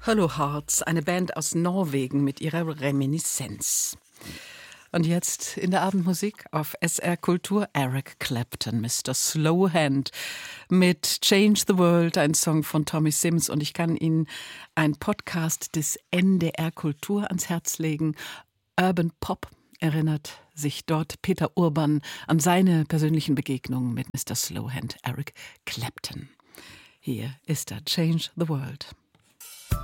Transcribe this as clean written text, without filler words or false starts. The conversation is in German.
Hollow Hearts, eine Band aus Norwegen mit ihrer Reminiszenz. Und jetzt in der Abendmusik auf SR Kultur Eric Clapton, Mr. Slowhand mit Change the World, ein Song von Tommy Sims. Und ich kann Ihnen einen Podcast des NDR Kultur ans Herz legen. Urban Pop erinnert sich dort Peter Urban an seine persönlichen Begegnungen mit Mr. Slowhand, Eric Clapton. Hier ist er, Change the World.